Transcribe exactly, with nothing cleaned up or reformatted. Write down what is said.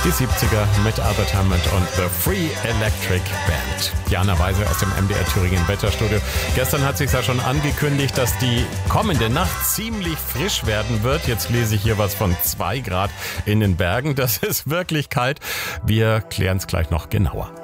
Die siebziger mit Albert Hammond und The Free Electric Band. Jana Weise aus dem M D R Thüringen Wetterstudio. Gestern hat sich ja schon angekündigt, dass die kommende Nacht ziemlich frisch werden wird. Jetzt lese ich hier was von zwei Grad in den Bergen. Das ist wirklich kalt. Wir klären es gleich noch genauer.